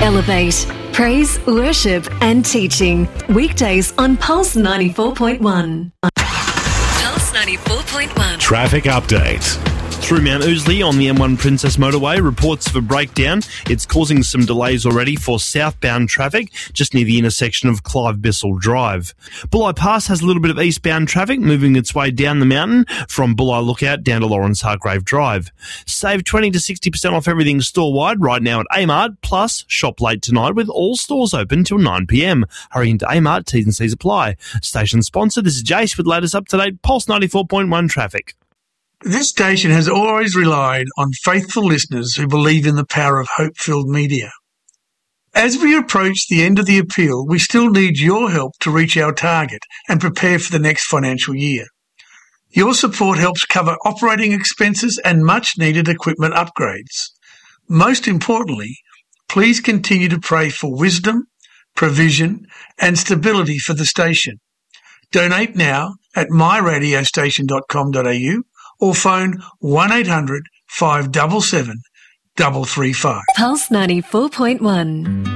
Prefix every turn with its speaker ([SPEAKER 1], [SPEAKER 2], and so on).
[SPEAKER 1] Elevate. Praise, worship and teaching. Weekdays on Pulse 94.1. Pulse 94.1.
[SPEAKER 2] Traffic update. Through Mount Ousley on the M1 Princess Motorway, reports of a breakdown. It's causing some delays already for southbound traffic, just near the intersection of Clive Bissell Drive. Bulli Pass has a little bit of eastbound traffic moving its way down the mountain from Bulli Lookout down to Lawrence Hargrave Drive. Save 20 to 60% off everything store-wide right now at Amart, plus shop late tonight with all stores open till 9pm. Hurry into Amart, T's and C's apply. Station sponsor, this is Jace with latest up-to-date Pulse 94.1 traffic.
[SPEAKER 3] This station has always relied on faithful listeners who believe in the power of hope-filled media. As we approach the end of the appeal, we still need your help to reach our target and prepare for the next financial year. Your support helps cover operating expenses and much-needed equipment upgrades. Most importantly, please continue to pray for wisdom, provision, and stability for the station. Donate now at myradiostation.com.au or phone 1-800-577-335.
[SPEAKER 1] Pulse 94.1.